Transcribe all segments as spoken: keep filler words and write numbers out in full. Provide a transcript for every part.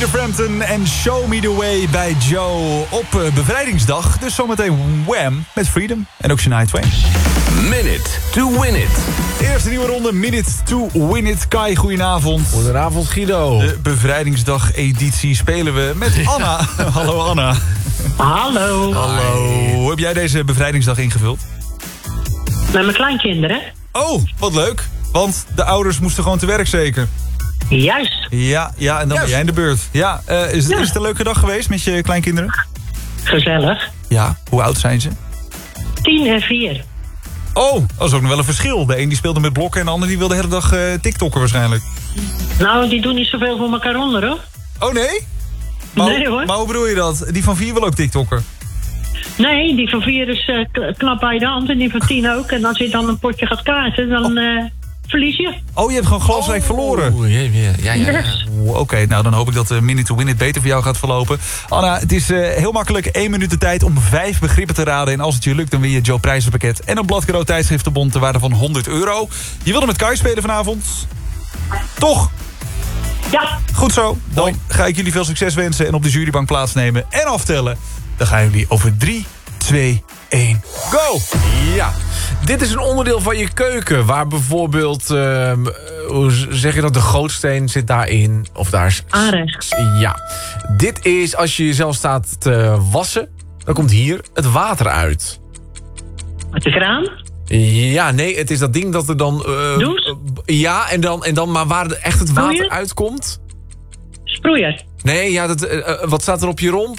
Peter Frampton en Show Me The Way bij Joe op uh, bevrijdingsdag. Dus zometeen Wham met Freedom en ook Shania Twain. Minute to win it. Eerste nieuwe ronde, Minute to win it. Kai, goedenavond. Goedenavond, Guido. De bevrijdingsdag-editie spelen we met Anna. Hallo Anna. Hallo. Hallo. Hoe heb jij deze bevrijdingsdag ingevuld? Met mijn kleinkinderen. Oh, wat leuk. Want de ouders moesten gewoon te werk zeker. Juist. Ja, ja en dan Juist. ben jij in de beurt. Ja, uh, is, het, Ja. is het een leuke dag geweest met je kleinkinderen? Gezellig. Ja, hoe oud zijn ze? Tien en vier. Oh, dat is ook nog wel een verschil. De een die speelde met blokken en de ander die wilde de hele dag uh, TikTokken waarschijnlijk. Nou, die doen niet zoveel voor elkaar onder, hoor. Oh nee? Maar, Nee, hoor. Maar hoe bedoel je dat? Die van vier wil ook TikTokken? Nee, die van vier is uh, k- knap bij de hand en die van tien ook. En als je dan een potje gaat kaarten, dan uh, verlies je. Oh, je hebt gewoon glansrijk verloren. Oeh, ja, ja, ja, ja. Yes. Oeh, Oké, okay, nou dan hoop ik dat de Minute to Win It beter voor jou gaat verlopen. Anna, het is uh, heel makkelijk. één minuut de tijd om vijf begrippen te raden. En als het je lukt, dan win je Joe prijzenpakket en een Bladcadeau tijdschriftenbon ter waarde van honderd euro. Je wilde met Kai spelen vanavond? Toch? Ja. Goed zo. Dan Hoi. Ga ik jullie veel succes wensen en op de jurybank plaatsnemen en aftellen. Dan gaan jullie over drie, twee, één, go! Ja, dit is een onderdeel van je keuken... waar bijvoorbeeld, uh, hoe zeg je dat, de gootsteen zit daarin. Of daar is... Aanrecht. Ja. Dit is als je jezelf staat te wassen... dan komt hier het water uit. Met de kraan. Ja, nee, het is dat ding dat er dan... Uh, Douche? Ja, en dan, en dan, maar waar echt het water Sproeier? uitkomt... Sproeier. Nee, ja, dat, uh, wat staat er op je romp?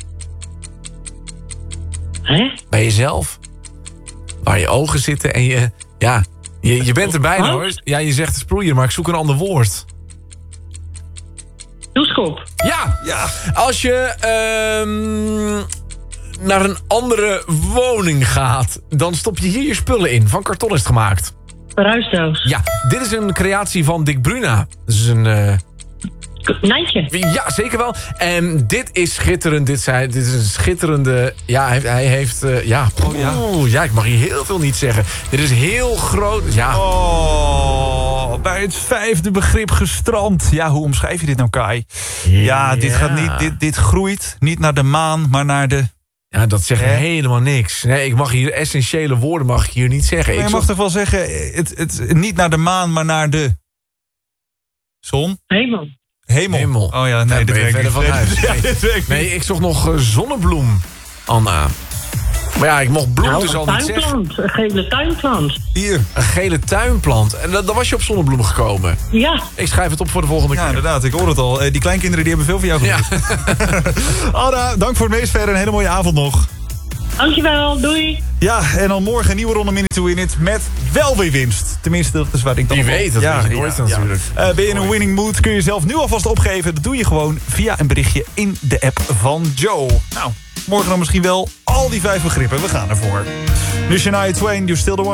Hè? Bij jezelf. Waar je ogen zitten en je... Ja, je, je bent er bijna hoor. Ja, je zegt sproeier, maar ik zoek een ander woord. Douchekop. Ja, Ja. als je ehm, naar een andere woning gaat... dan stop je hier je spullen in. Van karton is het gemaakt. Ruisdoos. Ja, dit is een creatie van Dick Bruna. Dat is een... Uh, Nijntje. Ja, zeker wel. En dit is schitterend. Dit, zei, dit is een schitterende... Ja, hij, hij heeft... Uh, ja, Oh, ja. Oeh, ja, ik mag hier heel veel niet zeggen. Dit is heel groot... Ja, Oh, bij het vijfde begrip gestrand. Ja, hoe omschrijf je dit nou, Kai? Ja, Ja. dit, gaat niet, dit, dit groeit niet naar de maan, maar naar de... ja dat zegt Hè? helemaal niks. Nee, ik mag hier essentiële woorden mag ik hier niet zeggen. Maar Ik je mag zocht- toch wel zeggen, het, het, niet naar de maan, maar naar de... Zon? Hemel. Hemel. Hemel. Oh ja, nee, Daar dit ben je werkt verder niet. van huis. Ja, Nee. dit werkt niet. Nee, ik zocht nog uh, zonnebloem, Anna. Maar ja, ik mocht bloem Nou, dus al een niet zeggen. tuinplant. Een gele tuinplant. Hier. Een gele tuinplant. En dan, dan was je op zonnebloem gekomen. Ja. Ik schrijf het op voor de volgende Ja, keer. inderdaad, ik hoor het al. Eh, Die kleinkinderen die hebben veel van jou Ja. geleerd. Anna, dank voor het meesverder. Een hele mooie avond nog. Dankjewel. Doei. Ja, en dan morgen een nieuwe ronde Minute to Win It met wel weer winst. Tenminste, dat is waar ik dan... Wie nog- weet, dat weet je nooit natuurlijk. Uh, ben je in een winning mood, kun je jezelf nu alvast opgeven. Dat doe je gewoon via een berichtje in de app van Joe. Nou, morgen dan misschien wel al die vijf begrippen. We gaan ervoor. Nu Shania Twain, You're Still The One.